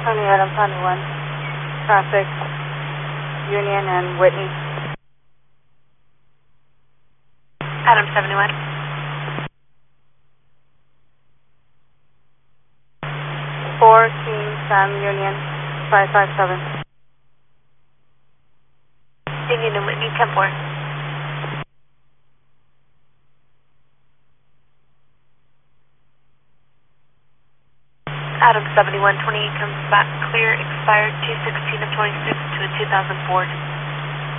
Honey Adam 21. Traffic, Union and Whitney. Adam 71. 4 King Sam Union 557. Union and Whitney 10-4. Adam 71, 28 comes back clear, expired 2/16 of 26 to a 2004.